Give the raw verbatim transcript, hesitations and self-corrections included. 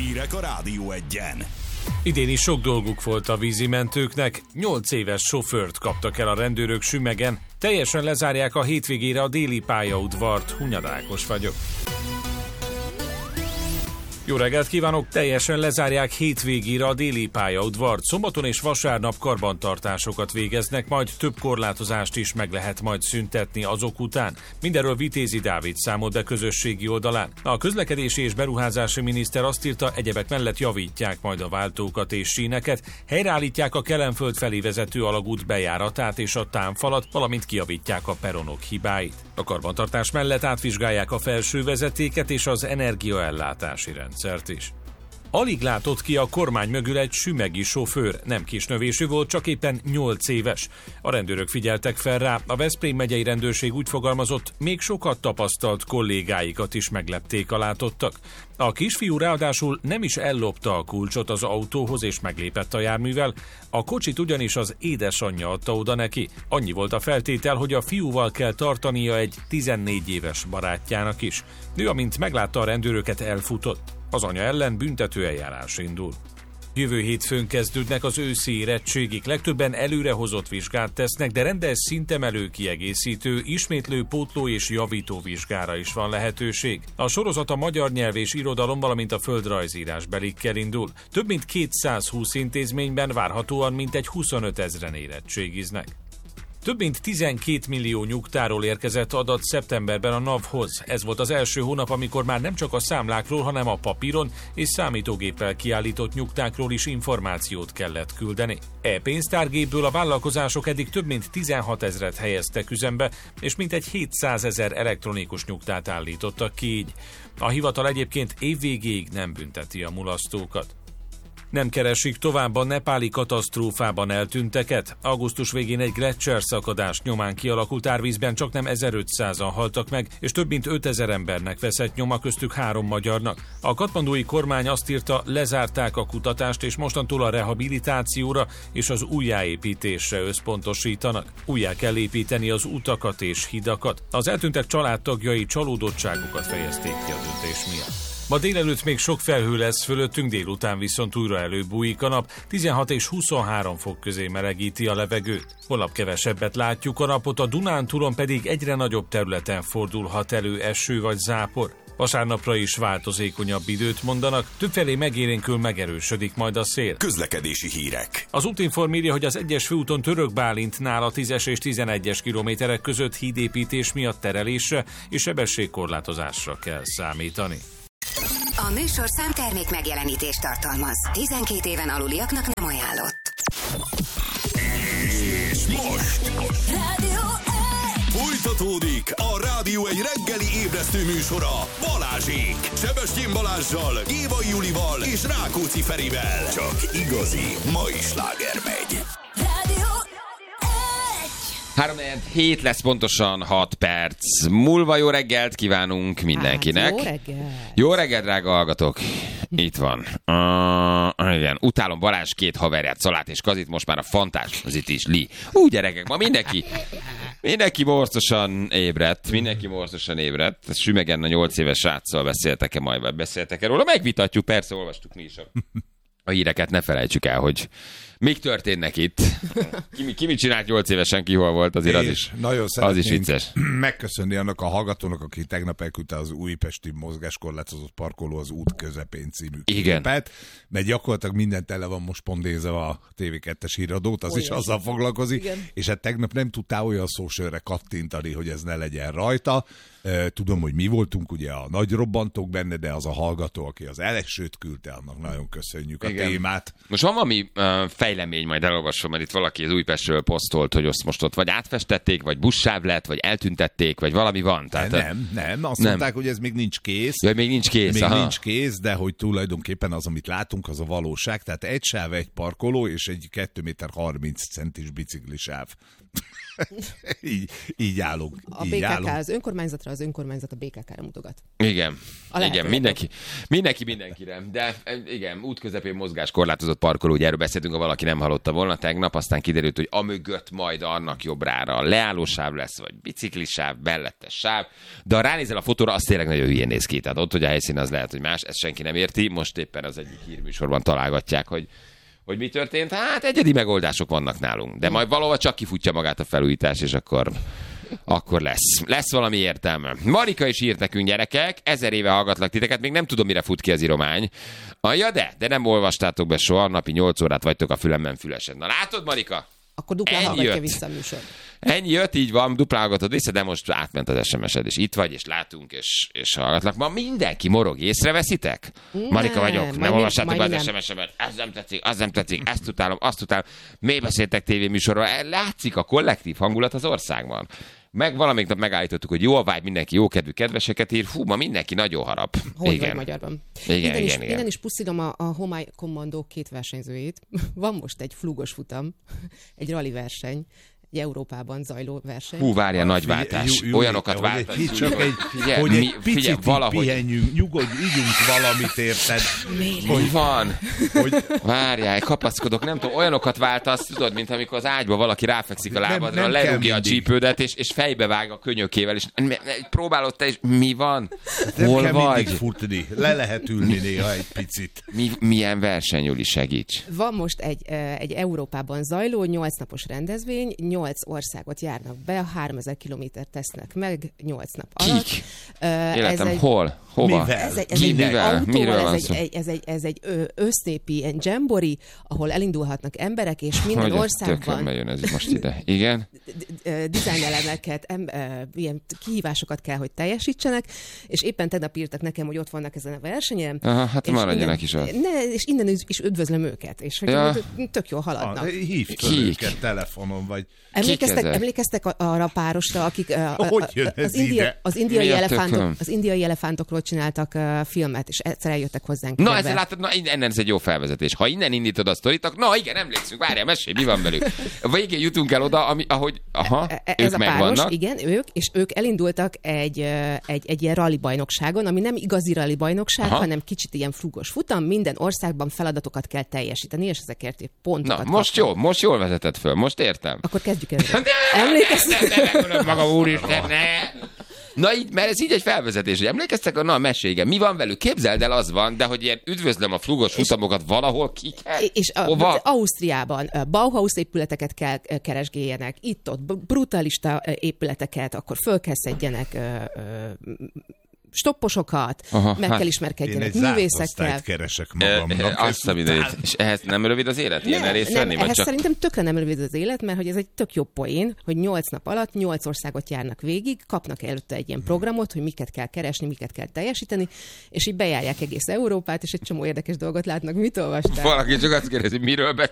Hírek a Rádió Egyen. Idén is sok dolguk volt a vízimentőknek. Nyolc éves sofőrt kaptak el a rendőrök Sümegen. Teljesen lezárják a hétvégére a déli pályaudvart. Hunyad Ákos vagyok. Jó reggelt kívánok! Teljesen lezárják hétvégére a déli pályaudvart. Szombaton és vasárnap karbantartásokat végeznek, majd több korlátozást is meg lehet majd szüntetni azok után. Mindenről Vitézi Dávid számolt be közösségi oldalán. A közlekedési és beruházási miniszter azt írta, egyebek mellett javítják majd a váltókat és síneket, helyreállítják a Kelenföld felé vezető alagút bejáratát és a támfalat, valamint kijavítják a peronok hibáit. A karbantartás mellett átvizsgálják a felső vezetéket és az energiaellátási rendszert is. Alig látott ki a kormány mögül egy sümegi sofőr, nem kisnövésű volt, csak éppen nyolc éves. A rendőrök figyeltek fel rá, a Veszprém megyei rendőrség úgy fogalmazott, még sokat tapasztalt kollégáikat is meglepték a látottak. A kisfiú ráadásul nem is ellopta a kulcsot az autóhoz és meglépett a járművel, a kocsit ugyanis az édesanyja adta oda neki. Annyi volt a feltétel, hogy a fiúval kell tartania egy tizennégy éves barátjának is. Ő, amint meglátta a rendőröket, elfutott. Az anya ellen büntető eljárás indul. Jövő hétfőn kezdődnek az őszi érettségik, legtöbben előrehozott vizsgát tesznek, de rendes szintemelő, kiegészítő, ismétlő, pótló és javító vizsgára is van lehetőség. A sorozat a magyar nyelv és irodalom, valamint a földrajzírásbelikkel indul. Több mint kétszázhúsz intézményben várhatóan mintegy huszonöt ezren érettségiznek. Több mint tizenkét millió nyugtáról érkezett adat szeptemberben a NAV-hoz. Ez volt az első hónap, amikor már nem csak a számlákról, hanem a papíron és számítógéppel kiállított nyugtákról is információt kellett küldeni. E-pénztárgépből a vállalkozások eddig több mint tizenhat ezret helyeztek üzembe, és mintegy hétszázezer elektronikus nyugtát állítottak ki így. A hivatal egyébként évvégéig nem bünteti a mulasztókat. Nem keresik tovább a nepáli katasztrófában eltűnteket. Augusztus végén egy Gletscher szakadás nyomán kialakult árvízben csaknem ezerötszázan haltak meg, és több mint ötezer embernek veszett nyoma, köztük három magyarnak. A katmandúi kormány azt írta, lezárták a kutatást, és mostantól a rehabilitációra és az újjáépítésre összpontosítanak. Újjá kell építeni az utakat és hidakat. Az eltűntek családtagjai csalódottságukat fejezték ki a döntés miatt. Ma délelőtt még sok felhő lesz fölöttünk, délután viszont újra előbújik a nap, tizenhat és huszonhárom fok közé melegíti a levegőt. Holnap kevesebbet látjuk a napot, a Dunántúlon pedig egyre nagyobb területen fordulhat elő eső vagy zápor. Vasárnapra is változékonyabb időt mondanak, többfelé megélénkül megerősödik majd a szél. Közlekedési hírek. Az Útinform írja, hogy az egyes főúton Török Bálintnál a tízes és tizenegyes kilométerek között hídépítés miatt terelésre és sebességkorlátozásra kell számítani. A műsor számtermék megjelenítést tartalmaz. tizenkét éven aluliaknak nem ajánlott. És most Rádió egy! folytatódik a Rádió egy reggeli ébresztő műsora Balázsék. Sebestyén Balázssal, Gévai Julival és Rákóczi Ferivel. Csak igazi mai sláger megy. Rádió három hét lesz pontosan hat perc múlva. Jó reggelt kívánunk mindenkinek. Hát, jó reggelt. Jó reggelt, drága hallgatók. Itt van. Uh, igen, utálom Balázs két haverját, Szalát és Kazit, most már a Fantás, az itt is Li. Úgy gyerekek, ma mindenki, mindenki morcosan ébredt, mindenki morcosan ébredt. Sümegen a nyolc éves sráccal beszéltek-e majd, beszéltek-e róla? Megvitatjuk, persze, olvastuk mi is a, a híreket, ne felejtsük el, hogy még történnek itt. Ki, ki mit csinált nyolc évesen, ki hol volt, azért az is, nagyon az is vicces. Megköszönni annak a hallgatónak, aki tegnap elküldte az újpesti mozgáskorlátozott parkoló az út közepén című képet, mert gyakorlatilag minden tele van most pont nézve a té vé kettes híradót, az olyan is azzal foglalkozik, igen. És hát tegnap nem tudtál olyan szósörre kattintani, hogy ez ne legyen rajta. Tudom, hogy mi voltunk ugye a nagy robbantók benne, de az a hallgató, aki az elsőt küldte, annak nagyon köszönjük a igen. témát. Most van valami uh, fejlemény, majd elolvasom, mert itt valaki az Újpestről posztolt, hogy azt most ott vagy átfestették, vagy buszsáv lett, vagy eltüntették, vagy valami van. Tehát, nem, nem, azt nem. mondták, hogy ez még nincs kész. Ja, még nincs kész. Még aha. nincs kész, de hogy tulajdonképpen az, amit látunk, az a valóság. Tehát egy sáv, egy parkoló, és egy két méter harminc centis biciklisáv. így, így állunk. A így bé ká ká állunk. az önkormányzatra, az önkormányzat a bé ká ká-ra mutogat. Igen, igen, mindenki, legjobb. mindenki mindenkire. De igen, út közepén mozgáskorlátozott parkoló, ugye erről beszéltünk, ha valaki aki nem hallotta volna tegnap, aztán kiderült, hogy amögött majd annak jobbrára leállósáv lesz, vagy biciklisáv, mellettes sáv, de ha ránézel a fotóra, az tényleg nagyon hülyén néz ki. Tehát ott, hogy a helyszín az lehet, hogy más, ezt senki nem érti. Most éppen az egyik hírműsorban találgatják, hogy hogy mi történt. Hát egyedi megoldások vannak nálunk, de majd valahol csak kifutja magát a felújítás, és akkor, akkor lesz. Lesz valami értelme. Marika is írt nekünk, gyerekek, ezer éve hallgatlak titeket, még nem tudom, mire fut ki az iromány. Ah, ja, de, de nem olvastátok be soha, napi nyolc órát vagytok a fülemben fülesen. Na látod, Marika? Akkor duplán hallgatja vissza a műsor. Ennyi jött, így van, duplán hallgatod vissza, de most átment az es em es-ed, és itt vagy, és látunk, és, és hallgatlak. Ma mindenki morog, észreveszitek? Nem, Marika vagyok, nem olvassátok be az es em es-emet, ez nem tetszik, az nem tetszik, ezt utálom, azt utálom. Miért beszéltek tévéműsorról? Látszik a kollektív hangulat az országban. Meg valamelyik nap megállítottuk, hogy jó a vibe, mindenki jó kedvű kedveseket ír, hú, ma mindenki nagyon harap. Hogy igen. vagy magyarban. Igen, innen igen, is, igen. Innen is puszilom a, a Homai Kommandó két versenyzőjét. Van most egy flugos futam, egy rally verseny, egy Európában zajló verseny. Hú, várja, nagy váltás. Olyanokat váltás. Egy, csak egy, figyelj, hogy egy mi, picit figyelj, valahogy... pihenjünk, nyugodj, ígyunk valamit, érted? Hogy van? Hogy... Várjál, kapaszkodok, nem tudom, olyanokat váltasz, tudod, mint amikor az ágyba valaki ráfekszik a lábadra, nem, nem lerúgja a csípődet, és, és fejbe vág a könyökével, és próbálod te is, mi van? Nem Hol kell vagy? mindig futni, le lehet ülni néha egy picit. Mi, milyen verseny, Juli, segíts? Van most egy, egy Európában zajló nyolc napos rendezvény, nyolc országot járnak be, háromezer kilométert tesznek meg nyolc nap alatt. Kik? Uh, Életem, egy, hol? Hova? Ez egy, ez Mi, egy mivel? autóval, Miről van ez szó? egy, ez egy, ez egy össznépi ilyen dzsembori, ahol elindulhatnak emberek, és minden hogy országban... Tökönbe jön ez most ide. Igen? Design elemeket, ilyen kihívásokat kell, hogy teljesítsenek, és éppen tegnap írtak nekem, hogy ott vannak ezen a versenyen. Aha, hát maradjanak is ott. Ne, és innen is üdvözlöm őket, és hogy ja. tök jól haladnak. Ah, hívd fel őket telefonon, vagy... Emlékeztek, emlékeztek arra a párosra, akik a, a, a, az, india, az, indiai elefántok, az indiai elefántokról csináltak uh, filmet, és egyszer eljöttek hozzánk. Na, ezzel látod, na, innen ez egy jó felvezetés. Ha innen indítod a sztorit, akkor na igen, emlékszünk, várjál, mesélj, mi van velük. A végén jutunk el oda, ami, ahogy, aha, e, ők ez a páros, megvannak. igen, ők, és ők elindultak egy, egy, egy ilyen rally bajnokságon, ami nem igazi rally bajnokság, aha. hanem kicsit ilyen flugos futam, minden országban feladatokat kell teljesíteni, és ezekért pontokat Na, most kaptam. jó, most jól vezeted föl, most értem. Akkor kezdjük el. Emlékeztek? Maga úristen, ne! Na így, mert ez így egy felvezetés, hogy emlékeztek, na mesélj, igen, mi van velük? Képzeld el, az van, de hogy ilyen üdvözlöm a flugos futamokat valahol kikkel. És a, Ausztriában Bauhaus épületeket kell keresgéljenek, itt-ott brutalista épületeket, akkor föl kell szedjenek stopposokat, aha, meg hát kell ismerkedjenek művészekkel. Én egy keresek magamnak. E, azt a mindenit. És ehhez nem rövid az élet? Ilyen nem, részt nem, venni? ehhez csak... szerintem tökre nem rövid az élet, mert hogy ez egy tök jó poén, hogy nyolc nap alatt nyolc országot járnak végig, kapnak előtte egy ilyen programot, hogy miket kell keresni, miket kell teljesíteni, és így bejárják egész Európát, és egy csomó érdekes dolgot látnak. Mit olvastál? Valaki csak azt kérdezi, miről